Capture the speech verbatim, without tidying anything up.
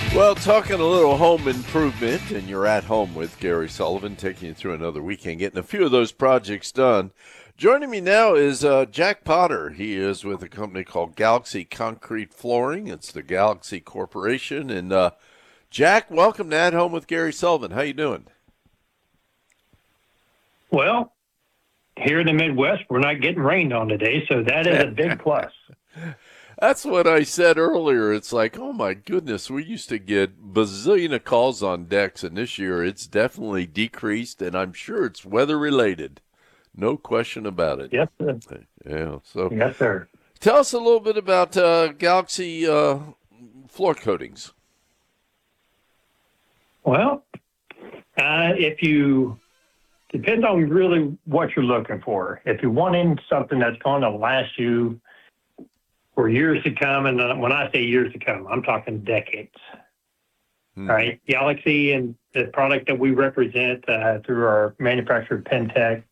Well, talking a little home improvement, and you're at home with Gary Sullivan, taking you through another weekend, getting a few of those projects done. Joining me now is uh, Jack Potter. He is with a company called Galaxy Concrete Flooring. It's the Galaxy Corporation. And uh, Jack, welcome to At Home with Gary Sullivan. How you doing? Well, here in the Midwest, we're not getting rained on today, so that is a big plus. That's what I said earlier. It's like, oh my goodness, we used to get bazillion of calls on decks, and this year it's definitely decreased, and I'm sure it's weather related. No question about it. Yes, sir. Yeah. So Yes, sir. tell us a little bit about uh, Galaxy uh, floor coatings. Well, uh, if you depends on really what you're looking for. If you're wanting something that's going to last you for years to come, and uh, when I say years to come, I'm talking decades. Hmm. All right, Galaxy and the product that we represent uh, through our manufacturer Pentec